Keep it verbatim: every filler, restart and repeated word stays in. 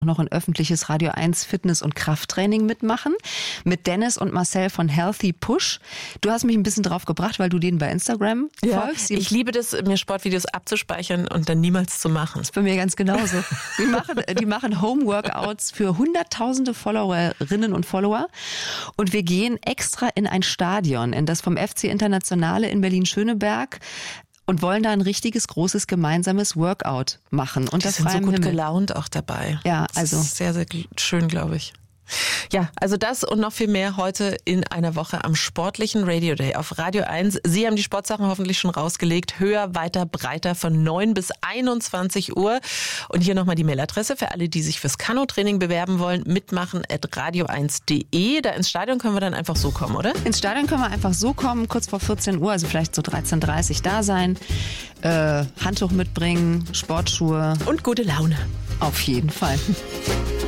noch ein öffentliches Radio eins Fitness- und Krafttraining mitmachen mit Dennis und Marcel von Healthy Push. Du hast mich ein bisschen drauf gebracht, weil du denen bei Instagram ja, folgst. Ich liebe das, mir Sportvideos abzuspeichern und dann niemals zu machen. Das ist bei mir ganz genauso. Die machen, die machen Home-Workouts für hunderttausende Followerinnen und Follower und wir gehen extra in ein Stadion, in das vom F C Internationale in Berlin-Schöneberg, und wollen da ein richtiges, großes, gemeinsames Workout machen. Und die das sind so gut Himmel. gelaunt auch dabei. Ja, also. Das ist sehr, sehr schön, glaube ich. Ja, also das und noch viel mehr heute in einer Woche am sportlichen Radio Day auf Radio eins. Sie haben die Sportsachen hoffentlich schon rausgelegt. Höher, weiter, breiter von neun bis einundzwanzig Uhr. Und hier nochmal die Mailadresse für alle, die sich fürs Kanu-Training bewerben wollen. Mitmachen at radio eins punkt de. Da ins Stadion können wir dann einfach so kommen, oder? Ins Stadion können wir einfach so kommen, kurz vor vierzehn Uhr, also vielleicht so dreizehn Uhr dreißig da sein. Äh, Handtuch mitbringen, Sportschuhe. Und gute Laune. Auf jeden Fall.